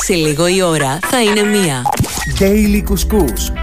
Σε λίγο η ώρα θα είναι 1. Daily Couscous.